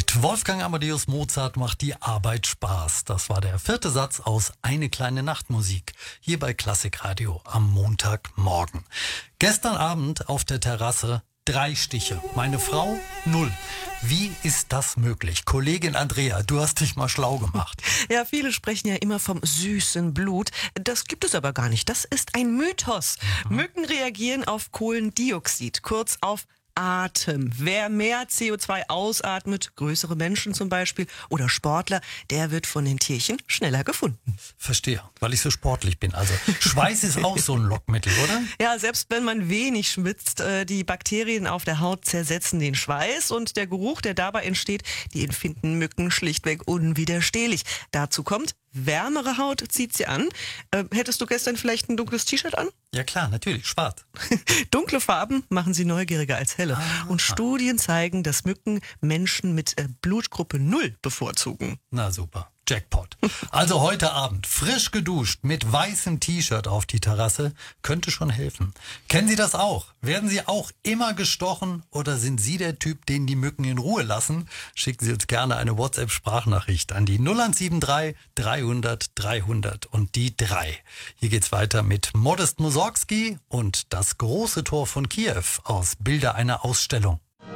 Mit Wolfgang Amadeus Mozart macht die Arbeit Spaß. Das war der 4. Satz aus Eine kleine Nachtmusik, hier bei Klassikradio am Montagmorgen. Gestern Abend auf der Terrasse 3 Stiche. Meine Frau 0. Wie ist das möglich? Kollegin Andrea, du hast dich mal schlau gemacht. Ja, viele sprechen ja immer vom süßen Blut. Das gibt es aber gar nicht. Das ist ein Mythos. Mücken reagieren auf Kohlendioxid, kurz auf Atem. Wer mehr CO2 ausatmet, größere Menschen zum Beispiel oder Sportler, der wird von den Tierchen schneller gefunden. Verstehe, weil ich so sportlich bin. Also Schweiß ist auch so ein Lockmittel, oder? Ja, selbst wenn man wenig schwitzt, die Bakterien auf der Haut zersetzen den Schweiß und der Geruch, der dabei entsteht, den finden Mücken schlichtweg unwiderstehlich. Dazu kommt, wärmere Haut zieht sie an. Hättest du gestern vielleicht ein dunkles T-Shirt an? Ja klar, natürlich, schwarz. Dunkle Farben machen sie neugieriger als helle. Und Studien zeigen, dass Mücken Menschen mit Blutgruppe 0 bevorzugen. Na super, Jackpot. Also heute Abend frisch geduscht mit weißem T-Shirt auf die Terrasse könnte schon helfen. Kennen Sie das auch? Werden Sie auch immer gestochen oder sind Sie der Typ, den die Mücken in Ruhe lassen? Schicken Sie uns gerne eine WhatsApp-Sprachnachricht an die 0173 300 300 und die 3. Hier geht's weiter mit Modest Mussorgsky und das große Tor von Kiew aus Bilder einer Ausstellung.